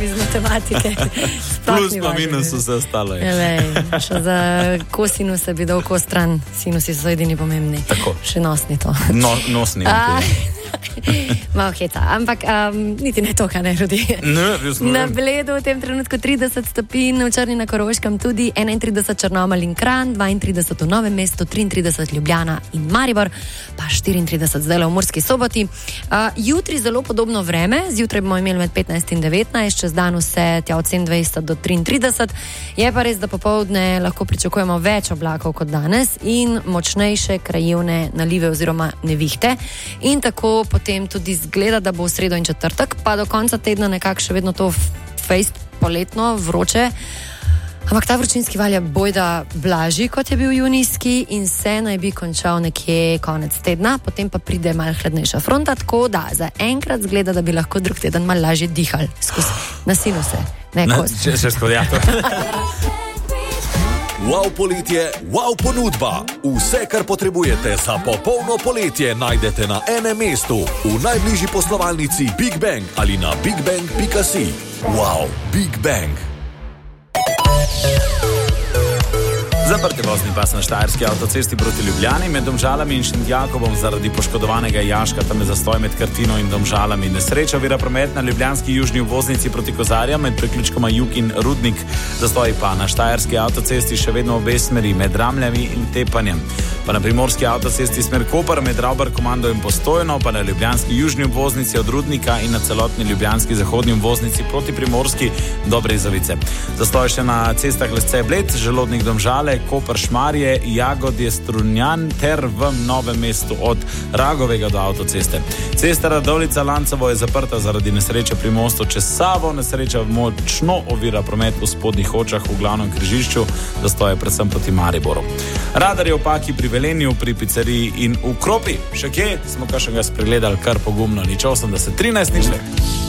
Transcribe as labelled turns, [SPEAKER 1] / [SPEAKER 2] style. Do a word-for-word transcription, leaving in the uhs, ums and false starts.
[SPEAKER 1] iz matematike.
[SPEAKER 2] Plus pa minus vse ostalo je.
[SPEAKER 1] Lej, še za kosinuse bi dal ko stran, sinusi so edini pomembni.
[SPEAKER 2] Tako.
[SPEAKER 1] Še nosni to.
[SPEAKER 2] No, nosni.
[SPEAKER 1] Malo heca, ampak um, niti ne to, kaj ne rodi.
[SPEAKER 2] Ne,
[SPEAKER 1] na Bledu v tem trenutku trideset stopinj, v Črni na Koroškem tudi enaintrideset Črnomelj in Kranj, dvaintrideset v Novem mestu, triintrideset Ljubljana in Maribor, pa štiriintrideset zdaj v Murski Soboti. Uh, jutri zelo podobno vreme, zjutraj bomo imeli med petnajst in devetnajst, čez dan vse tja od sedemindvajset do triintrideset. Je pa res, da popoldne lahko pričakujemo več oblakov kot danes in močnejše krajevne nalive oziroma nevihte. In tako potem tudi zgleda, da bo v sredo in četrtek, pa do konca tedna nekako še vedno to fejst poletno, vroče. Ampak ta vročinski val je bojda blažji, kot je bil junijski in se naj bi končal nekje konec tedna, potem pa pride malo hladnejša fronta, tako da za enkrat zgleda, da bi lahko drug teden malo lažje dihali skozi na sinuse. Ne,
[SPEAKER 2] ne
[SPEAKER 1] kost.
[SPEAKER 2] Če se skodjato.
[SPEAKER 3] Wow poletje, wow ponudba. Vse, kar potrebujete za popolno poletje, najdete na enem mestu. V najbližji poslovalnici Big Bang ali na bigbang pika si. Wow, Big Bang.
[SPEAKER 2] Zaprti vozni pas na Štajerski avtocesti proti Ljubljani med Domžalami in Šentjakobom zaradi poškodovanega jaška, tam je zastoj med Krtino in Domžalami. Nesreča ovira promet na ljubljanski južni obvoznici proti Kozarjam med priključkoma Jug in Rudnik. Zastoj pa na Štajerski avtocesti še vedno obe smeri med Ramljami in Tepanjem. Pa na primorski avtocesti smer Koper med Ravbar-Komando in Postojno, pa na ljubljanski južni obvoznici od Rudnika in na celotni ljubljanski zahodni obvoznici proti primorski do Brezovice. Zastoj še na cestah Lesce-Bled, Želodnik Domžale, Koper Šmarje, Jagodje Strunjan ter v Novem mestu od Ragovega do avtoceste. Cesta Radovljica-Lancovo je zaprta zaradi nesreče pri mostu čez Savo. Nesreča močno ovira promet v spodnjih Hočah v glavnem križišču, zastoje predvsem proti Mariboru. Radar je v Paki pri Velenju, pri pizzeriji in v Kropi. Še kje smo kakšnega spregledali kar pogumno, nič osemdeset, trinajst nič le.